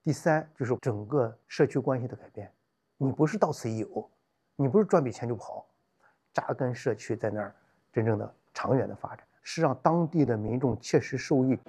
第三就是整个社区关系的改变，你不是到此一游，你不是赚笔钱就跑，扎根社区在那儿真正的长远的发展，是让当地的民众切实受益。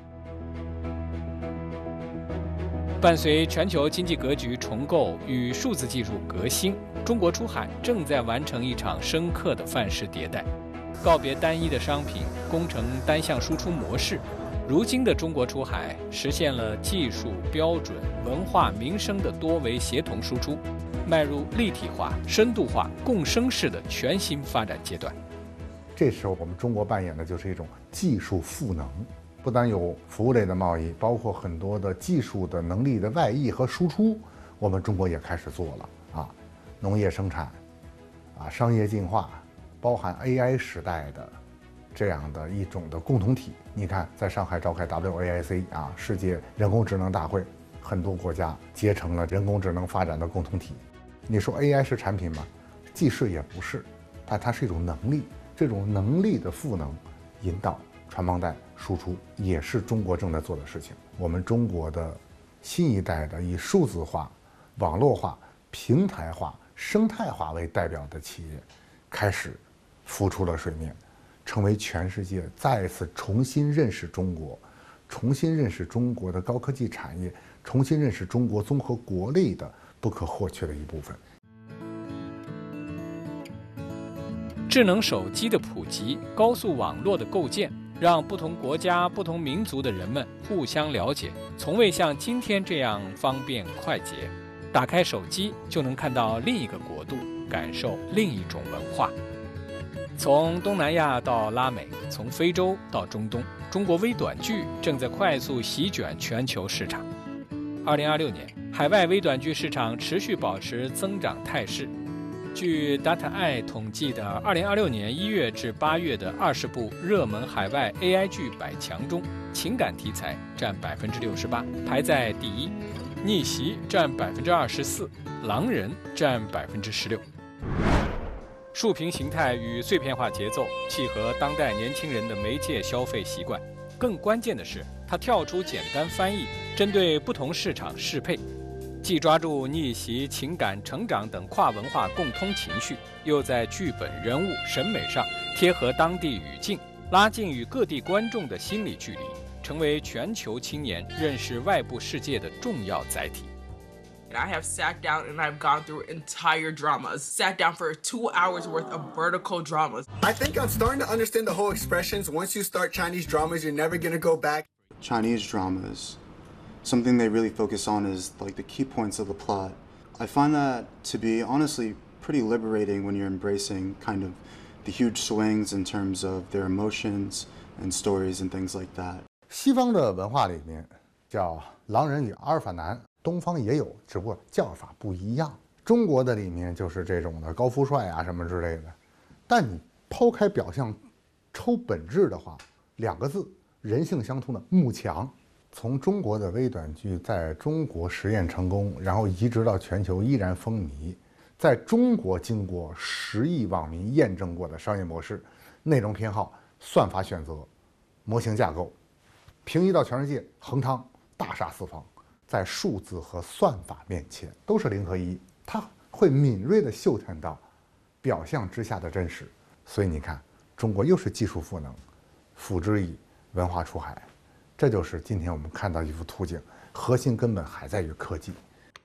伴随全球经济格局重构与数字技术革新，中国出海正在完成一场深刻的范式迭代，告别单一的商品，攻城单向输出模式。如今的中国出海实现了技术、标准、文化、民生的多维协同输出，迈入立体化、深度化、共生式的全新发展阶段。 这时候我们中国扮演的就是一种技术赋能，不单有服务类的贸易，包括很多的技术的能力的外溢和输出，我们中国也开始做了啊，农业生产，商业进化，包含 AI 时代的这样的一种的共同体。你看，在上海召开 WAIC 世界人工智能大会，很多国家结成了人工智能发展的共同体。你说 AI 是产品吗？既是也不是，但它是一种能力，这种能力的赋能、引导、传帮带、输出，也是中国正在做的事情。我们中国的新一代的以数字化、网络化、平台化、生态化为代表的企业，开始浮出了水面，成为全世界再次重新认识中国，重新认识中国的高科技产业，重新认识中国综合国力的不可或缺的一部分。 智能手机的普及，高速网络的构建，让不同国家、不同民族的人们互相了解，从未像今天这样方便快捷。打开手机就能看到另一个国度，感受另一种文化。从东南亚到拉美，从非洲到中东，中国微短剧正在快速席卷全球市场。2026年，海外微短剧市场持续保持增长态势。据 Data-i 统计的2026年1月至8月的20部热门海外 AI 剧100强中，情感题材占68%，排在第一；逆袭占24%，狼人占16%。竖屏形态与碎片化节奏契合当代年轻人的媒介消费习惯，更关键的是，它跳出简单翻译，针对不同市场适配。既抓住逆袭、情感、成长等跨文化共通情绪，又在剧本、人物、审美上贴合当地语境，拉近与各地观众的心理距离，成为全球青年认识外部世界的重要载体。 I have sat down and I've gone through entire dramas. Sat down for 2 hours worth of vertical dramas. I think I'm starting to understand the whole expressions. Once you start Chinese dramas, you're never gonna go back. Chinese dramas, something they really focus on is like the key points of the plot. I find that to be honestly pretty liberating when you're embracing kind of the huge swings in terms of their emotions and stories and things like that. 西方的文化里面叫狼人与阿尔法男，东方也有，只不过叫法不一样。中国的里面就是这种的高富帅什么之类的，但你抛开表象抽本质的话，2个字，人性相通的慕强。从中国的微短剧在中国实验成功，然后移植到全球依然风靡，在中国经过10亿网民验证过的商业模式、内容偏好、算法选择、模型架构，平移到全世界，横汤大杀四方。在数字和算法面前都是0和1，它会敏锐地嗅探到表象之下的真实。所以你看，中国又是技术赋能，辅之以文化出海，这就是今天我们看到一幅图景，核心根本还在于科技。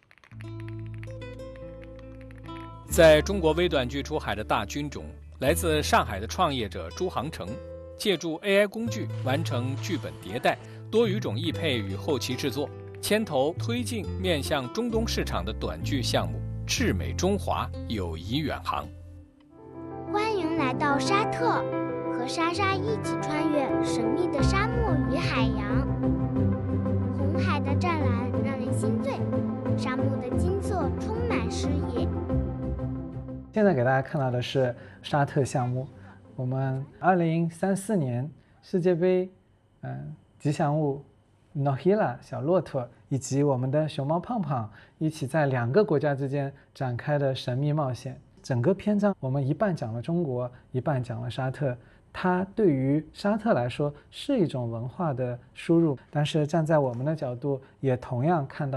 在中国微短剧出海的大军中，来自上海的创业者朱航程，借助 AI 工具完成剧本迭代、多语种译配与后期制作，牵头推进面向中东市场的短剧项目，至美中华，友谊远航。 欢迎来到沙特，和莎莎一起穿越神秘的沙漠与海洋。红海的湛蓝让人心醉，沙漠的金色充满诗意。 现在给大家看到的是沙特项目，我们2034年世界杯，吉祥物Nohila 小骆驼以及我们的熊猫胖胖一起在2个国家之间展开的神秘冒险。整个篇章我们一半讲了中国，一半讲了沙特。它对于沙特来说是一种文化的输入，但是站在我们的角度，也同样看到